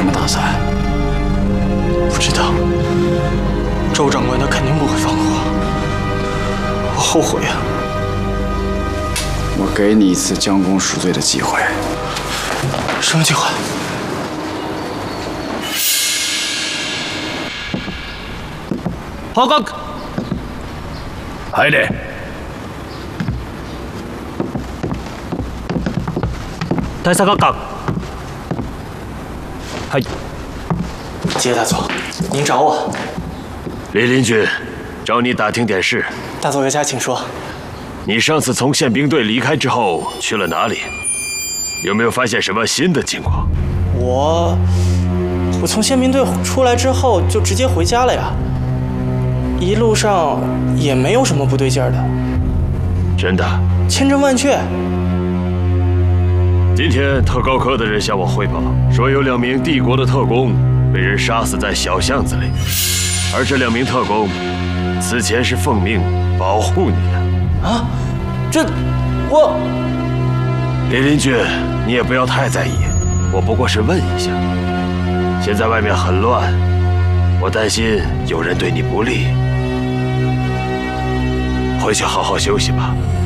什么打算？ 不知道。周长官他肯定不会放过我，我后悔啊！ 我给你一次将功赎罪的机会。 什么机会？ 報告。 入れ。 大佐閣下。はい。 杰大佐，您找我。 李林君，找你打听点事。 大佐阁下，请说。 你上次从宪兵队离开之后去了哪里？有没有发现什么新的情况？ 我从宪兵队出来之后就直接回家了呀，一路上也没有什么不对劲儿的。 真的？ 千真万确。 今天特高科的人向我汇报，说有2名帝国的特工被人杀死在小巷子里，而这2名特工此前是奉命保护你的。 啊？这我…… 李林君，你也不要太在意，我不过是问一下。现在外面很乱，我担心有人对你不利。回去好好休息吧。